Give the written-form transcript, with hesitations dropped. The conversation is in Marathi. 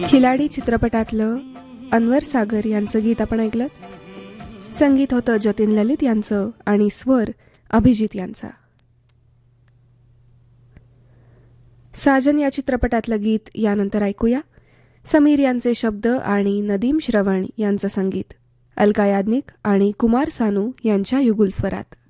खिलाडी चित्रपटातलं अनवर सागर यांचं गीत आपण ऐकलं. संगीत होतं जतीन ललित यांचं आणि स्वर अभिजित यांचा. साजन या चित्रपटातलं गीत यानंतर ऐकूया. समीर यांचे शब्द आणि नदीम श्रवण यांचं संगीत, अलका याज्ञिक आणि कुमार सानू यांच्या युगुल स्वरात.